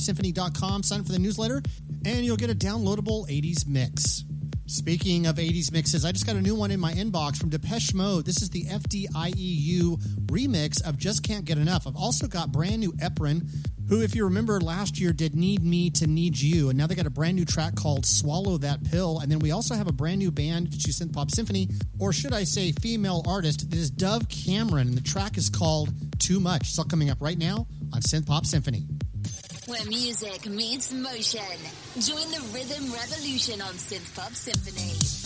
synthpopsymphony.com. Sign up for the newsletter, and you'll get a downloadable 80s mix. Speaking of 80s mixes, I just got a new one in my inbox from Depeche Mode. This is the FDIEU remix of Just Can't Get Enough. I've also got brand new Eprin, who, if you remember, last year did Need Me to Need You, and now they got a brand new track called Swallow That Pill. And then we also have a brand new band to Synth Pop Symphony, or should I say female artist. It is Dove Cameron, and the track is called Too Much. It's all coming up right now on Synth Pop Symphony. Where music meets motion. Join the rhythm revolution on Synth Pop Symphony.